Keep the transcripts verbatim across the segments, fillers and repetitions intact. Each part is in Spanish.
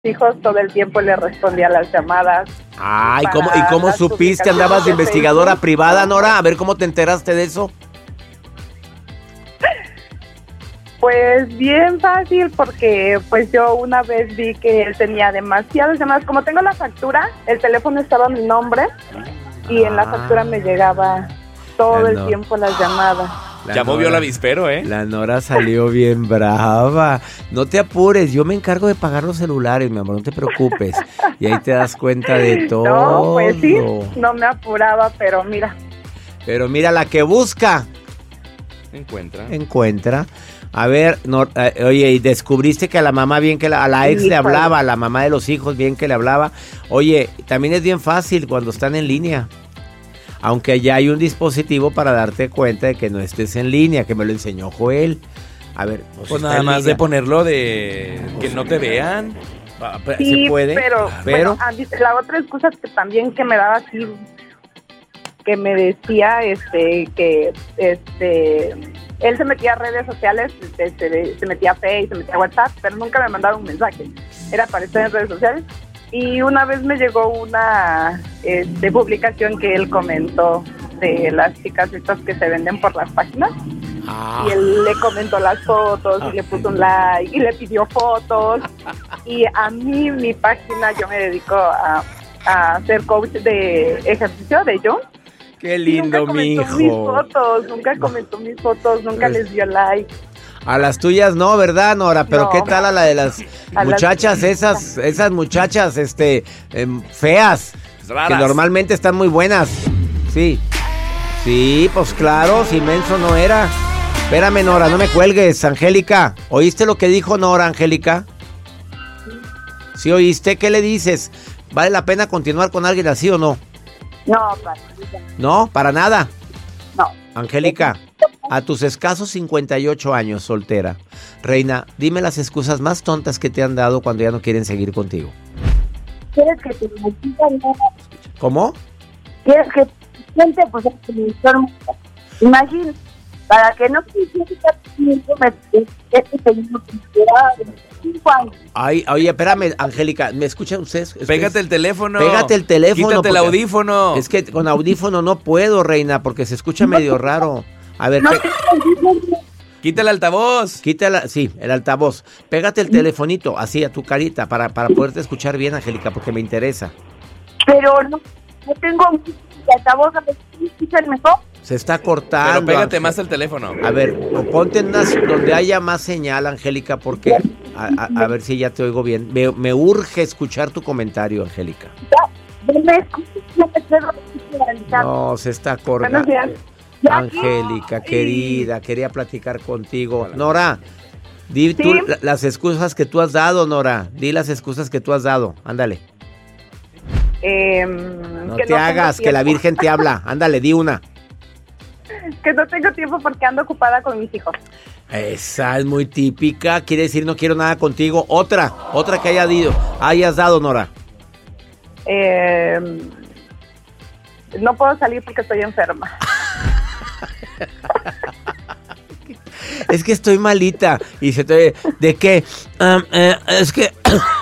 hijos, todo el tiempo le respondía a las llamadas. Ay, ¿cómo, ¿y cómo supiste? ¿Andabas de investigadora privada, Nora? A ver, ¿cómo te enteraste de eso? Pues bien fácil, porque pues yo una vez vi que él tenía demasiadas llamadas. Como tengo la factura, el teléfono estaba a mi nombre y en la factura me llegaba todo el tiempo las llamadas. La ya Nora, movió el avispero, ¿eh? La Nora salió bien brava. No te apures, yo me encargo de pagar los celulares, mi amor, no te preocupes. Y ahí te das cuenta de todo. No, pues sí, no me apuraba, pero mira. Pero mira, la que busca encuentra. Encuentra. A ver, no, eh, oye, y descubriste que a la mamá bien que la, a la ex sí, le hablaba, a la mamá de los hijos bien que le hablaba. Oye, también es bien fácil cuando están en línea. Aunque ya hay un dispositivo para darte cuenta de que no estés en línea, que me lo enseñó Joel. A ver, pues, pues nada más de ponerlo de que no te vean. Sí, ¿se puede? Pero, pero bueno, la otra excusa que también que me daba así, que me decía, este, que, este, él se metía a redes sociales, este, se metía a Facebook, se metía a WhatsApp, pero nunca me mandaba un mensaje. Era para estar en redes sociales. Y una vez me llegó una este, publicación que él comentó de las chicas estas que se venden por las páginas. Ah. Y él le comentó las fotos y le puso un like y le pidió fotos. Y a mí, mi página, yo me dedico a, a hacer coach de ejercicio de yo. Qué lindo, mi hijo. Nunca comentó mis fotos, nunca comentó mis fotos, nunca pues, les dio like. A las tuyas no, ¿verdad, Nora? Pero no. ¿Qué tal a la de las a muchachas, las... esas esas muchachas este eh, feas? Raras. Que normalmente están muy buenas. Sí. Sí, pues claro, si menso no era. Espérame, Nora, no me cuelgues, Angélica. ¿Oíste lo que dijo Nora, Angélica? ¿Sí oíste? ¿Qué le dices? ¿Vale la pena continuar con alguien así o no? No, para nada. ¿No? ¿Para nada? No. Angélica, a tus escasos cincuenta y ocho años, soltera, reina, dime las excusas más tontas que te han dado cuando ya no quieren seguir contigo. ¿Quieres que te imaginen? ¿Cómo? ¿Quieres que te siente? Pues imagínate, para que no te sientas conmigo, me tengo que esperar cinco años. Ay, oye, espérame, Angélica, ¿me escuchan ustedes? Pégate el teléfono. Pégate el teléfono. Quítate el audífono. Es que con audífono no puedo, reina, porque se escucha medio raro. A ver, no, pe- quita el altavoz. Quítala, sí, el altavoz. Pégate el telefonito así a tu carita para, para poderte escuchar bien, Angélica, porque me interesa. Pero no, no tengo altavoz, a ver si escuchan mejor. Se está cortando. Pero pégate más el teléfono. A ver, ponte en unas donde haya más señal, Angélica, porque a, a, a ver si ya te oigo bien. Me, me urge escuchar tu comentario, Angélica. No, se está cortando. Angélica, querida, quería platicar contigo. Nora, di tú ¿Sí? las excusas que tú has dado, Nora. Di las excusas que tú has dado. Ándale. Eh, no te no hagas, que la Virgen te habla. Ándale, di una. Que no tengo tiempo porque ando ocupada con mis hijos. Esa es muy típica. Quiere decir no quiero nada contigo. Otra, otra que haya dado, hayas dado, Nora. Eh, no puedo salir porque estoy enferma. Es que estoy malita. Y se te ¿de qué? Um, eh, es que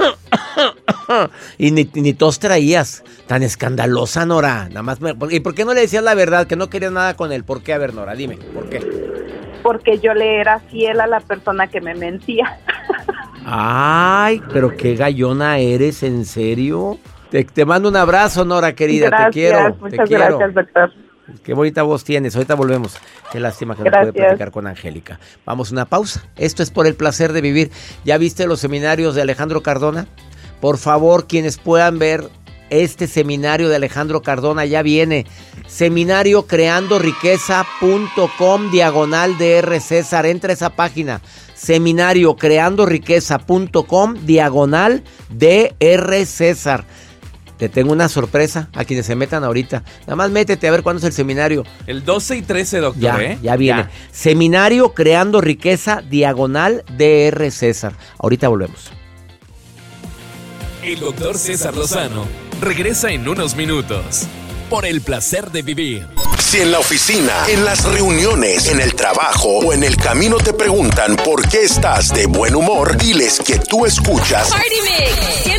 y ni, ni tos traías. Tan escandalosa, Nora. Nada más me... ¿Y por qué no le decías la verdad? Que no querías nada con él. ¿Por qué? A ver, Nora, dime, ¿por qué? Porque yo le era fiel a la persona que me mentía. Ay, pero qué gallona eres, ¿en serio? Te, te mando un abrazo, Nora, querida. Gracias, te quiero. Muchas te gracias, quiero. doctor. Qué bonita voz tienes. Ahorita volvemos. Qué lástima que Gracias. no puede platicar con Angélica. Vamos a una pausa. Esto es Por el Placer de Vivir. ¿Ya viste los seminarios de Alejandro Cardona? Por favor, quienes puedan ver este seminario de Alejandro Cardona ya viene. Seminario creando riqueza punto com diagonal DR César. Entra a esa página. Seminario creando riqueza punto com diagonal DR César. Te tengo una sorpresa a quienes se metan ahorita. Nada más métete a ver cuándo es el seminario. El doce y trece, doctor, ya, ¿eh? Ya viene. Ya. Seminario creando riqueza diagonal DR César. Ahorita volvemos. El doctor César Lozano regresa en unos minutos. Por el placer de vivir. Si en la oficina, en las reuniones, en el trabajo o en el camino te preguntan por qué estás de buen humor, diles que tú escuchas Party Mix